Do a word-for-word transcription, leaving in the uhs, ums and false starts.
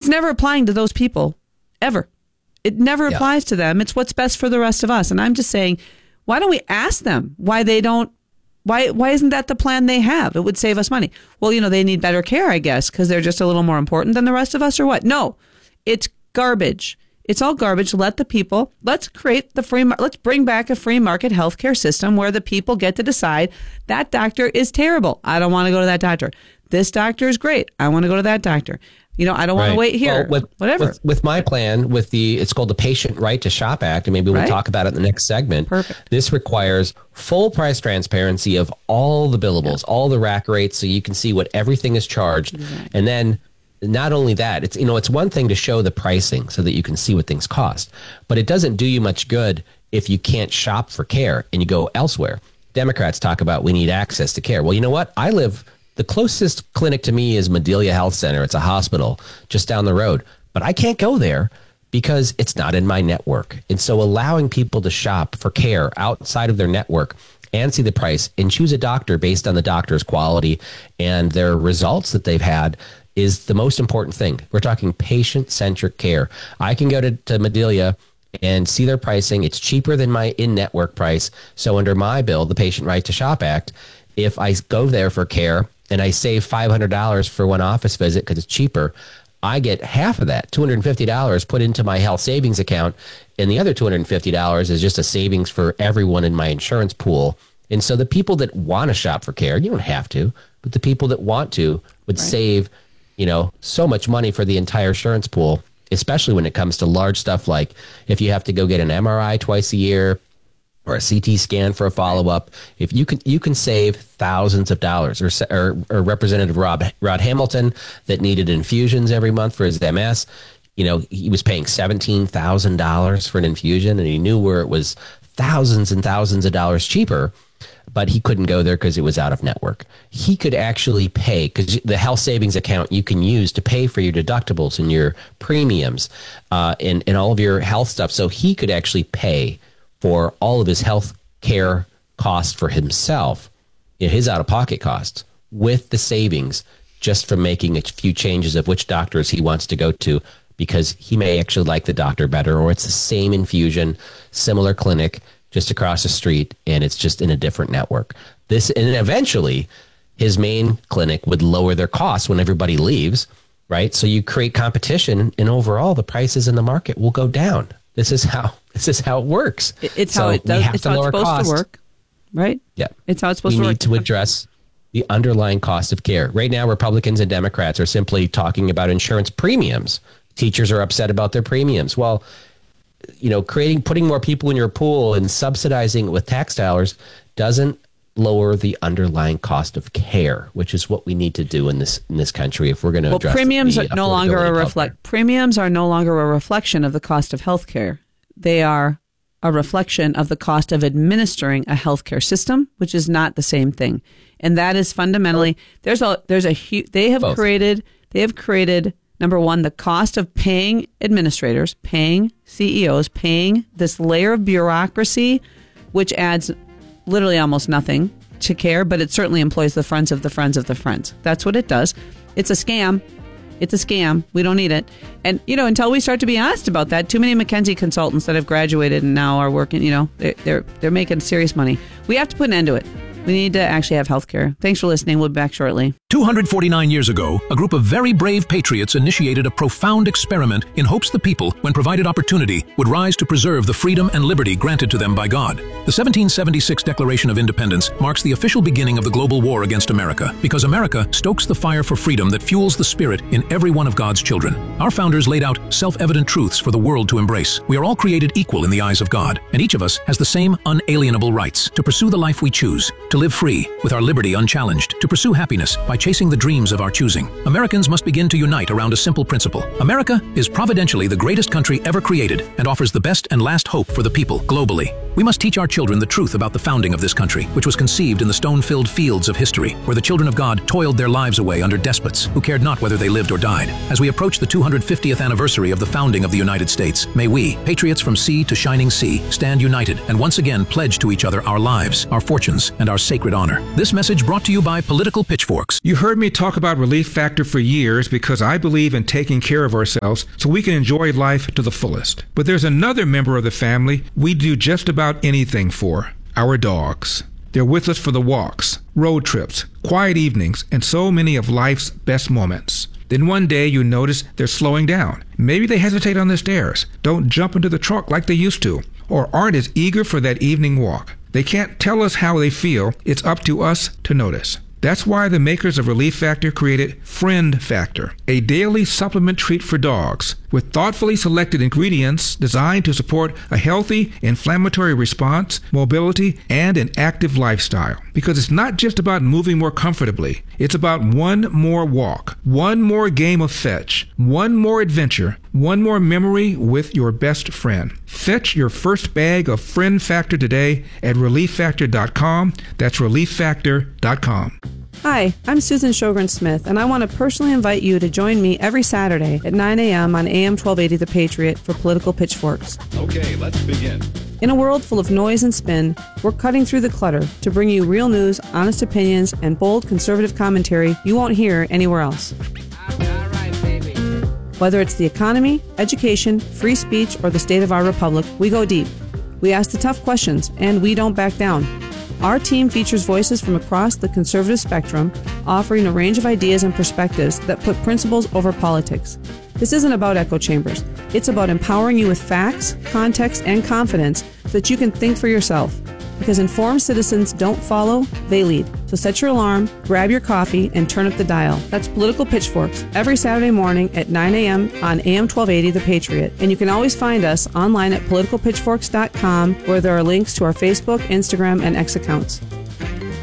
never applying to those people, ever. It never Yeah. applies to them. It's what's best for the rest of us. And I'm just saying, why don't we ask them why they don't, why why isn't that the plan they have? It would save us money. Well, you know, they need better care, I guess, because they're just a little more important than the rest of us, or what? No, it's garbage. It's all garbage. Let the people, let's create the free, mar- let's bring back a free market healthcare system where the people get to decide that doctor is terrible. I don't want to go to that doctor. This doctor is great. I want to go to that doctor. You know, I don't want Right. to wait here. Well, with, Whatever. With, with my plan, with the, it's called the Patient Right to Shop Act, and maybe we'll Right. talk about it in the next segment. Perfect. This requires full price transparency of all the billables, all the rack rates, so you can see what everything is charged. Exactly. And then not only that, it's, you know, it's one thing to show the pricing so that you can see what things cost, but it doesn't do you much good if you can't shop for care and you go elsewhere. Democrats talk about we need access to care. Well, you know what? I live, the closest clinic to me is Madelia Health Center. It's a hospital just down the road, but I can't go there because it's not in my network. And so allowing people to shop for care outside of their network and see the price and choose a doctor based on the doctor's quality and their results that they've had is the most important thing. We're talking patient-centric care. I can go to, to Madelia and see their pricing. It's cheaper than my in-network price. So under my bill, the Patient Right to Shop Act, if I go there for care and I save five hundred dollars for one office visit because it's cheaper, I get half of that, two hundred fifty dollars, put into my health savings account. And the other two hundred fifty dollars is just a savings for everyone in my insurance pool. And so the people that want to shop for care, you don't have to, but the people that want to would Right. save, you know, so much money for the entire insurance pool, especially when it comes to large stuff like if you have to go get an M R I twice a year or a C T scan for a follow-up. If you can, you can save thousands of dollars. Or, or, or Representative Rob Rod Hamilton that needed infusions every month for his M S. You know, he was paying seventeen thousand dollars for an infusion, and he knew where it was thousands and thousands of dollars cheaper, but he couldn't go there because it was out of network. He could actually pay, because the health savings account you can use to pay for your deductibles and your premiums uh, and, and all of your health stuff. So he could actually pay for all of his health care costs for himself, you know, his out-of-pocket costs, with the savings just from making a few changes of which doctors he wants to go to, because he may actually like the doctor better, or it's the same infusion, similar clinic just across the street, and it's just in a different network. This, and eventually his main clinic would lower their costs when everybody leaves, right? So you create competition, and overall the prices in the market will go down. This is how this is how it works. It- It's So how it we does. have It's to how it's lower supposed costs. to work, right? Yeah. It's how it's supposed We to work. need to address the underlying cost of care. Right now, Republicans and Democrats are simply talking about insurance premiums. Teachers are upset about their premiums. Well, you know, creating, putting more people in your pool and subsidizing it with tax dollars doesn't lower the underlying cost of care, which is what we need to do in this in this country if we're going to Well, address premiums the are no longer affordability a of reflect. Premiums are no longer a reflection of the cost of healthcare. They are a reflection of the cost of administering a healthcare system, which is not the same thing. And that is fundamentally there's a there's a huge. They have Both. created they have created number one, the cost of paying administrators, paying C E Os, paying this layer of bureaucracy, which adds literally almost nothing to care, but it certainly employs the friends of the friends of the friends. That's what it does. It's a scam. It's a scam. We don't need it. And, you know, until we start to be honest about that, too many McKinsey consultants that have graduated and now are working, you know, they're, they're, they're making serious money. We have to put an end to it. We need to actually have health care. Thanks for listening. We'll be back shortly. two hundred forty-nine years ago, a group of very brave patriots initiated a profound experiment in hopes the people, when provided opportunity, would rise to preserve the freedom and liberty granted to them by God. The seventeen seventy-six Declaration of Independence marks the official beginning of the global war against America, because America stokes the fire for freedom that fuels the spirit in every one of God's children. Our founders laid out self-evident truths for the world to embrace. We are all created equal in the eyes of God, and each of us has the same unalienable rights to pursue the life we choose, to live free, with our liberty unchallenged, to pursue happiness by chasing the dreams of our choosing. Americans must begin to unite around a simple principle. America is providentially the greatest country ever created and offers the best and last hope for the people globally. We must teach our children the truth about the founding of this country, which was conceived in the stone-filled fields of history, where the children of God toiled their lives away under despots who cared not whether they lived or died. As we approach the two hundred fiftieth anniversary of the founding of the United States, may we, patriots from sea to shining sea, stand united and once again pledge to each other our lives, our fortunes, and our sacred honor. This message brought to you by Political Pitchforks. You heard me talk about Relief Factor for years because I believe in taking care of ourselves so we can enjoy life to the fullest. But there's another member of the family we do just about anything for: our dogs. They're with us for the walks, road trips, quiet evenings, and so many of life's best moments. Then one day you notice they're slowing down. Maybe they hesitate on the stairs, don't jump into the truck like they used to, or aren't as eager for that evening walk. They can't tell us how they feel. It's up to us to notice. That's why the makers of Relief Factor created Friend Factor, a daily supplement treat for dogs with thoughtfully selected ingredients designed to support a healthy inflammatory response, mobility, and an active lifestyle. Because it's not just about moving more comfortably. It's about one more walk, one more game of fetch, one more adventure, one more memory with your best friend. Fetch your first bag of Friend Factor today at relief factor dot com. That's relief factor dot com. Hi, I'm Susan Sjogren Smith, and I want to personally invite you to join me every Saturday at nine a.m. on A M twelve eighty The Patriot for Political Pitchforks. Okay, let's begin. In a world full of noise and spin, we're cutting through the clutter to bring you real news, honest opinions, and bold conservative commentary you won't hear anywhere else. All right, baby. Whether it's the economy, education, free speech, or the state of our republic, we go deep. We ask the tough questions, and we don't back down. Our team features voices from across the conservative spectrum, offering a range of ideas and perspectives that put principles over politics. This isn't about echo chambers. It's about empowering you with facts, context, and confidence so that you can think for yourself. Because informed citizens don't follow, they lead. So set your alarm, grab your coffee, and turn up the dial. That's Political Pitchforks every Saturday morning at nine a.m. on A M twelve eighty The Patriot. And you can always find us online at political pitchforks dot com, where there are links to our Facebook, Instagram, and X accounts.